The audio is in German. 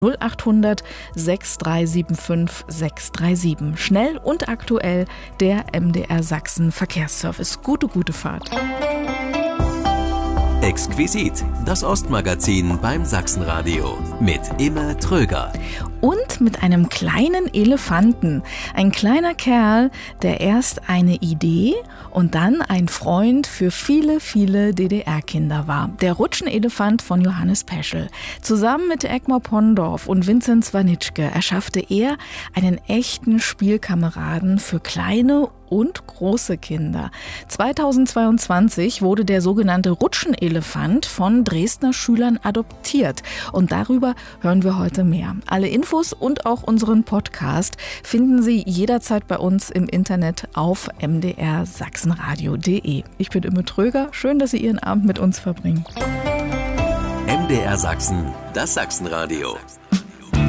0800 6375 637. Schnell und aktuell der MDR Sachsen Verkehrsservice. Gute Fahrt. Exquisit, das Ostmagazin beim Sachsenradio mit Imme Tröger. Und mit einem kleinen Elefanten. Ein kleiner Kerl, der erst eine Idee und dann ein Freund für viele DDR-Kinder war. Der Rutschenelefant von Johannes Peschel. Zusammen mit Egmar Pondorf und Vinzenz Swanitschke erschaffte er einen echten Spielkameraden für kleine und große Kinder. 2022 wurde der sogenannte Rutschenelefant von Dresdner Schülern adoptiert. Und darüber hören wir heute mehr. Alle Infos und auch unseren Podcast finden Sie jederzeit bei uns im Internet auf mdrsachsenradio.de. Ich bin Imme Tröger. Schön, dass Sie Ihren Abend mit uns verbringen. MDR Sachsen, das Sachsenradio.